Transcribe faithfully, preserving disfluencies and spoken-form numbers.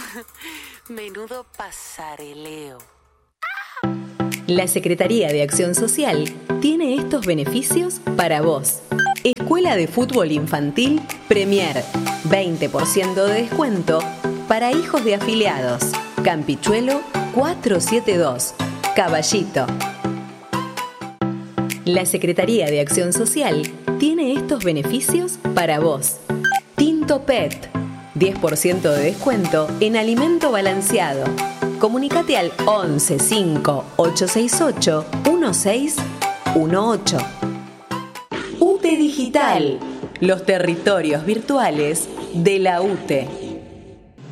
Menudo pasareleo. La Secretaría de Acción Social tiene estos beneficios para vos. Escuela de Fútbol Infantil Premier, veinte por ciento de descuento para hijos de afiliados. Campichuelo cuatrocientos setenta y dos, Caballito. La Secretaría de Acción Social tiene estos beneficios para vos. Tinto Pet, diez por ciento de descuento en alimento balanceado. Comunicate al once cinco ocho seis ocho uno seis uno ocho. U T E Digital, los territorios virtuales de la U T E.